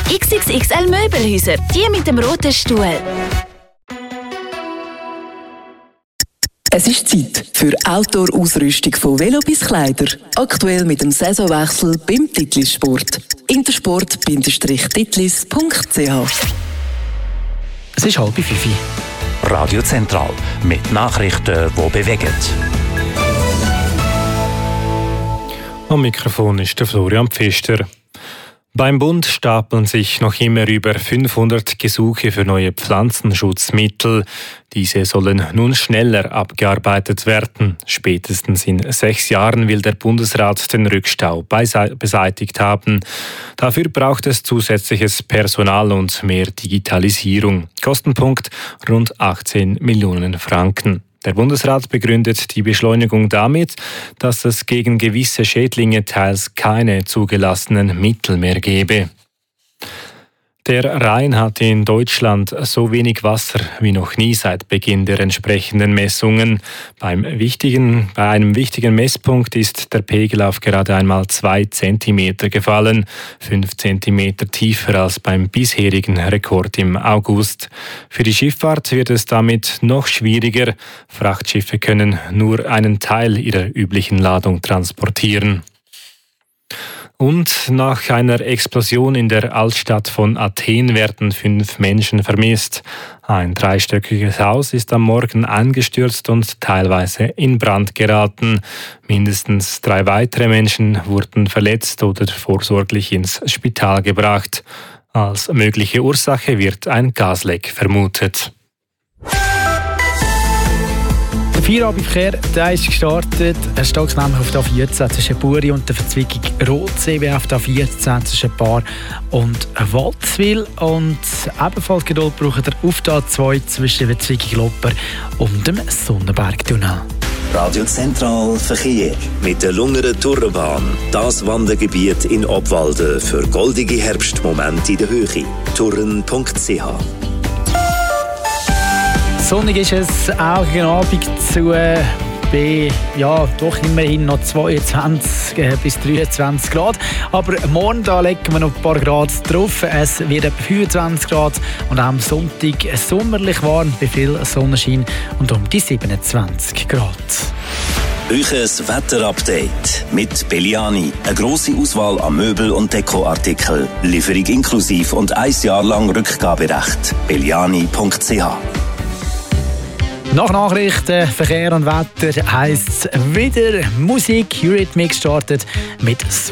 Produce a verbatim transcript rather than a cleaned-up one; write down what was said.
X X X L Möbelhäuser, die mit dem roten Stuhl. Es ist Zeit für Outdoor-Ausrüstung von Velo bis Kleider. Aktuell mit dem Saisonwechsel beim Titlis Sport. intersport Titlis Punkt c h. Es ist halb fünf. Radio Zentral mit Nachrichten, die bewegen. Am Mikrofon ist der Florian Pfister. Beim Bund stapeln sich noch immer über fünfhundert Gesuche für neue Pflanzenschutzmittel. Diese sollen nun schneller abgearbeitet werden. Spätestens in sechs Jahren will der Bundesrat den Rückstau beseitigt haben. Dafür braucht es zusätzliches Personal und mehr Digitalisierung. Kostenpunkt rund achtzehn Millionen Franken. Der Bundesrat begründet die Beschleunigung damit, dass es gegen gewisse Schädlinge teils keine zugelassenen Mittel mehr gebe. Der Rhein hat in Deutschland so wenig Wasser wie noch nie seit Beginn der entsprechenden Messungen. Beim wichtigen, bei einem wichtigen Messpunkt ist der Pegel auf gerade einmal zwei Zentimeter gefallen, fünf Zentimeter tiefer als beim bisherigen Rekord im August. Für die Schifffahrt wird es damit noch schwieriger. Frachtschiffe können nur einen Teil ihrer üblichen Ladung transportieren. Und nach einer Explosion in der Altstadt von Athen werden fünf Menschen vermisst. Ein dreistöckiges Haus ist am Morgen eingestürzt und teilweise in Brand geraten. Mindestens drei weitere Menschen wurden verletzt oder vorsorglich ins Spital gebracht. Als mögliche Ursache wird ein Gasleck vermutet. Der Feierabendverkehr, der ist gestartet. Er steht nämlich auf der A vierzehn zwischen Buri und der Verzweigung Rotsee, wie auf der A vierzehn zwischen Bar und Waldswil. Und ebenfalls Geduld braucht er auf der A zwei zwischen der Verzweigung Lopper und dem Sonnenbergtunnel. Radio Zentral Verkehr mit der Lungeren Tourbahn. Das Wandergebiet in Obwalden für goldige Herbstmomente in der Höhe. touren punkt c h. Sonnig ist es auch gegen Abend zu äh, bei, ja, doch immerhin noch zweiundzwanzig äh, bis dreiundzwanzig Grad. Aber morgen da legen wir noch ein paar Grad drauf. Es wird etwa fünfundzwanzig Grad und am Sonntag sommerlich warm bei viel Sonnenschein und um die siebenundzwanzig Grad. Euches Wetterupdate mit Belliani. Eine grosse Auswahl an Möbel- und Dekoartikel. Lieferung inklusiv und ein Jahr lang Rückgaberecht. belliani punkt c h. Nach Nachrichten, Verkehr und Wetter heisst es wieder Musik. Eurythmics startet mit